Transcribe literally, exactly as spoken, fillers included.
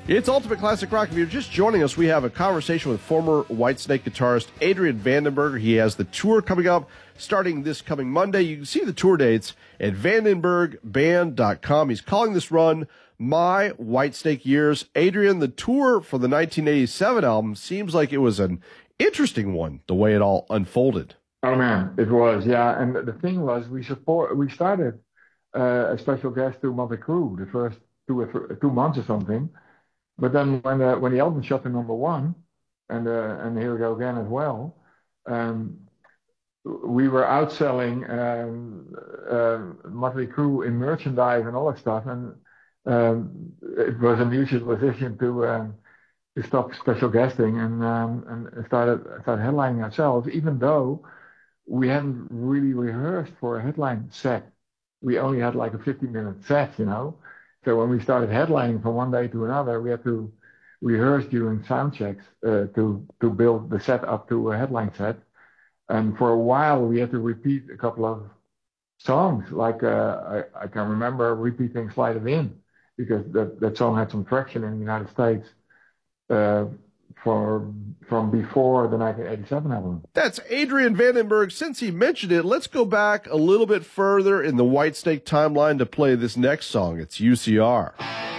It's Ultimate Classic Rock. If you're just joining us, we have a conversation with former Whitesnake guitarist Adrian Vandenberg. He has the tour coming up starting this coming Monday. You can see the tour dates at vandenberg band dot com. He's calling this run My Whitesnake Years. Adrian, the tour for the nineteen eighty-seven album seems like it was an interesting one, the way it all unfolded. Oh, man, it was, yeah. And the thing was, we support, we started uh, a special guest to Motley Crue the first two, or two months or something. But then when the, when the album shot to number one, and uh, and Here We Go Again as well, um, we were outselling um, uh, Motley Crue in merchandise and all that stuff, and um, it was a mutual decision to um, to stop special guesting and um, and started started headlining ourselves, even though we hadn't really rehearsed for a headline set. We only had like a fifteen minute set, you know. So when we started headlining from one day to another, we had to rehearse during sound checks uh, to to build the set up to a headline set. And for a while, we had to repeat a couple of songs. Like uh, I, I can remember repeating "Slide It In" because that, that song had some traction in the United States uh, for from before the nineteen eighty-seven album. That's Adrian Vandenberg. Since he mentioned it, let's go back a little bit further in the Whitesnake timeline to play this next song. It's U C R.